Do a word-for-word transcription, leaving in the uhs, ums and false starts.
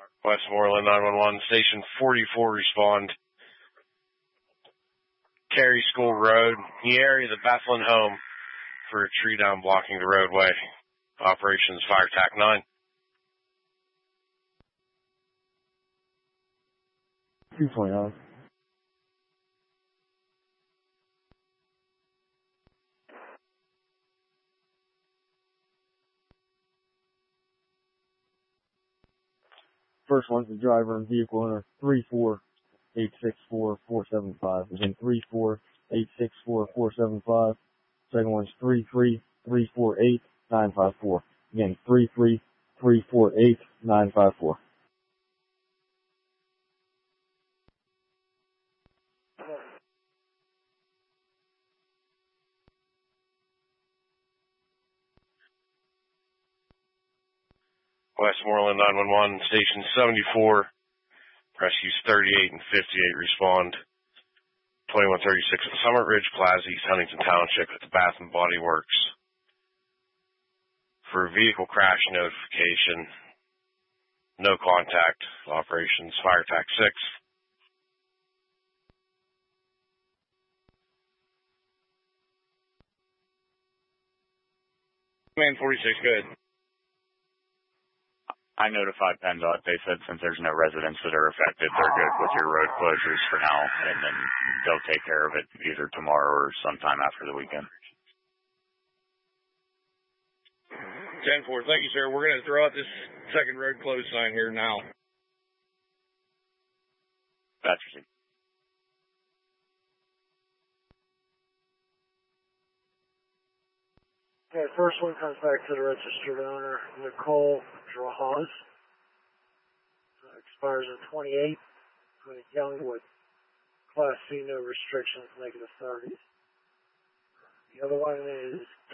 Westmoreland nine one one, Station forty-four, respond. Cary School Road, the area of the Bethlehem home for a tree down blocking the roadway. Operations Fire Tac nine. two twenty-nine. First one's the driver and vehicle owner, three four eight six four four seven five. Again, three four eight six four four seven five. Second one's three three three four eight nine five four. Again, three three three four eight nine five four. Westmoreland nine one one, Station seventy-four, rescues thirty-eight and fifty-eight respond. twenty-one thirty-six at Summit Ridge Plaza, East Huntington Township at the Bath and Body Works. For vehicle crash notification, no contact, operations Fire Tac six. Man forty-six, good. I notified PennDOT. They said since there's no residents that are affected, they're good with your road closures for now, and then they'll take care of it either tomorrow or sometime after the weekend. ten four, thank you, sir. We're going to throw out this second road closed sign here now. That's received. Okay, first one comes back to the registered owner, Nicole Draws. Uh, expires in twenty-eight. Going to Youngwood. Class C, no restrictions, negative thirties. The other one is